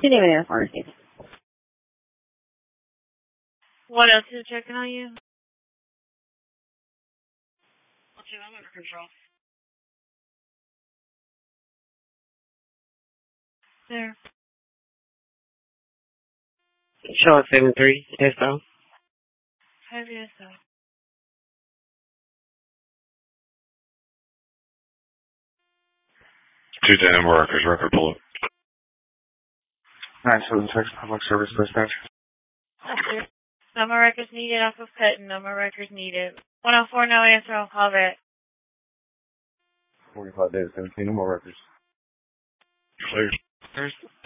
Good evening, pharmacy. What else is checking on you? What's your number control? There. Show at 7-3, SO. Have you so? Tuesday number records, record pull up. 976 Public Service Dispatch. No more records needed off of Cutting. No more records needed. 104, no answer. I'll call back. 45 days, 17, no more records. Clear. First.